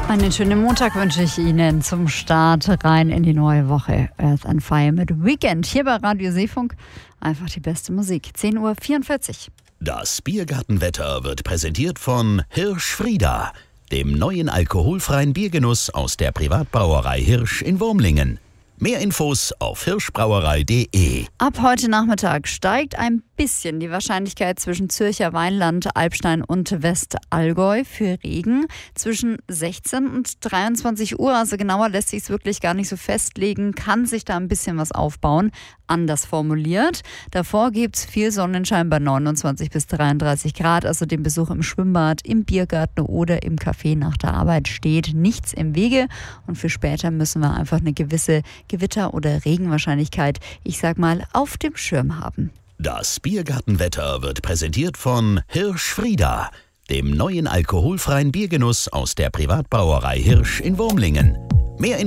Einen schönen Montag wünsche ich Ihnen zum Start rein in die neue Woche. Earth and Fire mit Weekend hier bei Radio Seefunk. Einfach die beste Musik. 10:44 Uhr. Das Biergartenwetter wird präsentiert von Hirsch Frieda, dem neuen alkoholfreien Biergenuss aus der Privatbrauerei Hirsch in Wurmlingen. Mehr Infos auf hirschbrauerei.de. Ab heute Nachmittag steigt ein bisschen die Wahrscheinlichkeit zwischen Zürcher Weinland, Alpstein und Westallgäu für Regen zwischen 16 und 23 Uhr. Also genauer lässt sich es wirklich gar nicht so festlegen, kann sich da ein bisschen was aufbauen. Anders formuliert. Davor gibt es viel Sonnenschein bei 29 bis 33 Grad. Also dem Besuch im Schwimmbad, im Biergarten oder im Café nach der Arbeit steht nichts im Wege. Und für später müssen wir einfach eine gewisse Gewitter- oder Regenwahrscheinlichkeit, ich sag mal, auf dem Schirm haben. Das Biergartenwetter wird präsentiert von Hirsch Frieda, dem neuen alkoholfreien Biergenuss aus der Privatbrauerei Hirsch in Wurmlingen. Mehr